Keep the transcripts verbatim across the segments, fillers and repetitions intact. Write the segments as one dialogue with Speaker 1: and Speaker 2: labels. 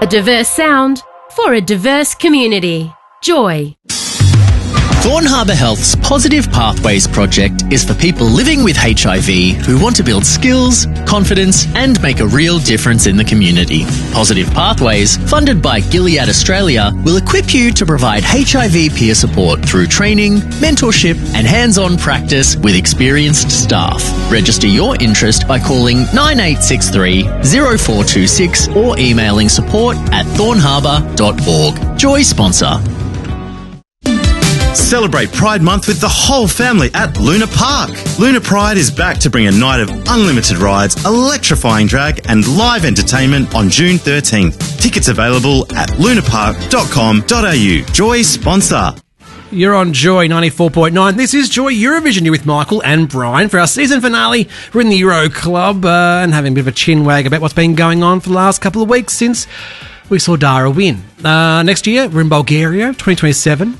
Speaker 1: A diverse sound for a diverse community. Joy.
Speaker 2: Thorn Harbour Health's Positive Pathways project is for people living with H I V who want to build skills, confidence and make a real difference in the community. Positive Pathways, funded by Gilead Australia, will equip you to provide H I V peer support through training, mentorship and hands-on practice with experienced staff. Register your interest by calling nine eight six three, zero four two six or emailing support at thorn harbour dot org. Joy sponsor.
Speaker 3: Celebrate Pride Month with the whole family at Luna Park. Luna Pride is back to bring a night of unlimited rides, electrifying drag and live entertainment on June thirteenth. Tickets available at luna park dot com dot a u. Joy sponsor.
Speaker 4: You're on Joy ninety-four point nine. This is Joy Eurovision. You're with Michael and Brian for our season finale. We're in the Euro Club uh, and having a bit of a chin wag about what's been going on for the last couple of weeks since we saw Dara win. Uh, next year, we're in Bulgaria, twenty twenty-seven.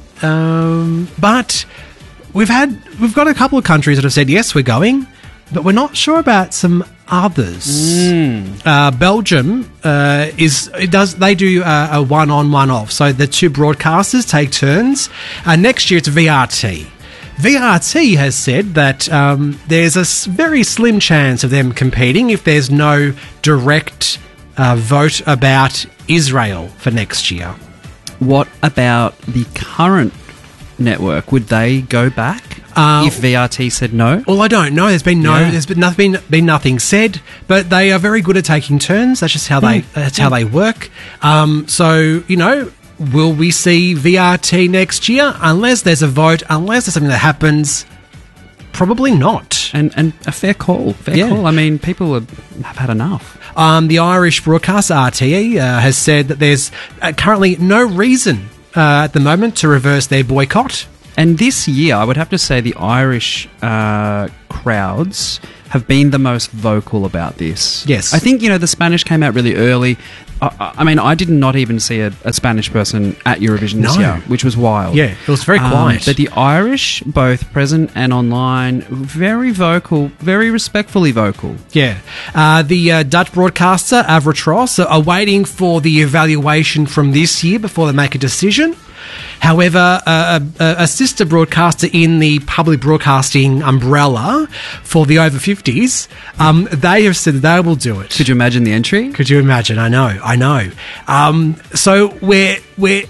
Speaker 4: Um, but we've had we've got a couple of countries that have said yes, we're going, but we're not sure about some others.
Speaker 5: Mm.
Speaker 4: Uh, Belgium uh, is it does they do a, a one on one off, so the two broadcasters take turns. Uh, next year it's V R T. V R T has said that um, there's a s- very slim chance of them competing if there's no direct uh, vote about Israel for next year.
Speaker 5: What about the current network? Would they go back
Speaker 4: Uh,
Speaker 5: if V R T said no?
Speaker 4: Well, I don't know. There's been no,
Speaker 5: Yeah.
Speaker 4: there's been nothing, been nothing said. But they are very good at taking turns. That's just how they,
Speaker 5: Mm.
Speaker 4: that's how they work. Um, so you know, will we see V R T next year? Unless there's a vote, unless there's something that happens, probably not.
Speaker 5: And and a fair call, fair
Speaker 4: Yeah.
Speaker 5: call. I mean, people have, have had enough.
Speaker 4: Um, the Irish broadcaster R T E uh, has said that there's uh, currently no reason uh, at the moment to reverse their boycott.
Speaker 5: And this year, I would have to say the Irish uh, crowds have been the most vocal about this.
Speaker 4: Yes.
Speaker 5: I think, you know, the Spanish came out really early. I, I mean, I did not even see a, a Spanish person at Eurovision this
Speaker 4: No.
Speaker 5: year, which was wild.
Speaker 4: Yeah, it was very
Speaker 5: Um,
Speaker 4: quiet.
Speaker 5: but the Irish, both present and online, very vocal, very respectfully vocal.
Speaker 4: Yeah. Uh, the uh, Dutch broadcaster, Avratros, are waiting for the evaluation from this year before they make a decision. However, uh, a, a sister broadcaster in the public broadcasting umbrella for the over fifties, um, they have said that they will do it.
Speaker 5: Could you imagine the entry?
Speaker 4: Could you imagine? I know, I know. Um, so we're... we're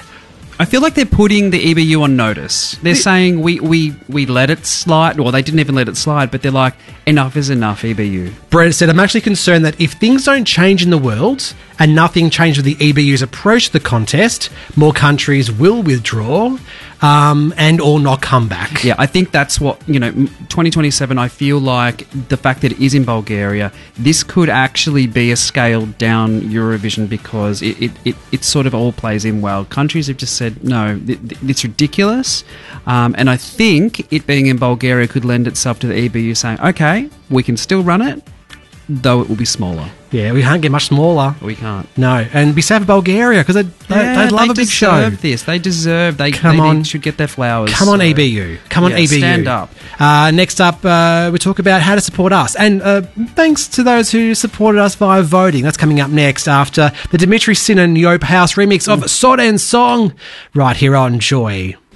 Speaker 5: I feel like they're putting the E B U on notice. They're saying we, we, we let it slide, or they didn't even let it slide, but they're like, enough is enough, E B U.
Speaker 4: Brett said, I'm actually concerned that if things don't change in the world and nothing changes with the E B U's approach to the contest, more countries will withdraw um, and or not come back.
Speaker 5: Yeah, I think that's what, you know, twenty twenty-seven, I feel like the fact that it is in Bulgaria, this could actually be a scaled down Eurovision because it, it, it, it sort of all plays in well. Countries have just said, no, th- th- it's ridiculous. Um, and I think it being in Bulgaria could lend itself to the E B U saying, okay, we can still run it, though it will be smaller.
Speaker 4: Yeah, we can't get much smaller.
Speaker 5: We can't.
Speaker 4: No, and be safe for Bulgaria because they, they,
Speaker 5: Yeah,
Speaker 4: they'd love
Speaker 5: they
Speaker 4: a big show.
Speaker 5: deserve this. They deserve. They,
Speaker 4: Come
Speaker 5: they
Speaker 4: on.
Speaker 5: need- should get their flowers.
Speaker 4: Come on,
Speaker 5: so-
Speaker 4: E B U. Come on,
Speaker 5: Yeah,
Speaker 4: E B U.
Speaker 5: stand up.
Speaker 4: Uh, next up, uh, we talk about how to support us. And uh, thanks to those who supported us via voting. That's coming up next after the Dimitri Sin and Yope House remix of Soren's song right here on Joy.